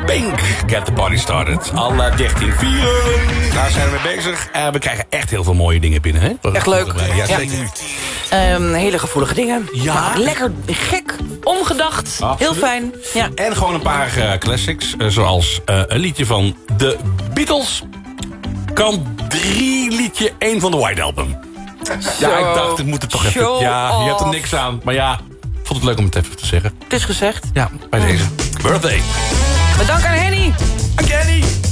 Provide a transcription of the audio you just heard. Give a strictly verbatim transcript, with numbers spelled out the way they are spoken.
Pink, Get the Party Started. Al uh, dertien vier. Daar zijn we mee bezig. Uh, we krijgen echt heel veel mooie dingen binnen, hè? Echt leuk. Ja, zeker. Ja. Um, hele gevoelige dingen. Ja. Maar lekker gek, ongedacht. Absoluut. Heel fijn. Ja. En gewoon een paar uh, classics. Uh, zoals uh, een liedje van de Beatles. Kant drie liedje één van de White Album. Ja, ik dacht, het moet er toch even... Show Ja, je hebt er off. niks aan. Maar ja, ik vond het leuk om het even te zeggen. Het is gezegd. Ja, bij deze. Birthday. Bedankt aan Henny. Dank je, Henny.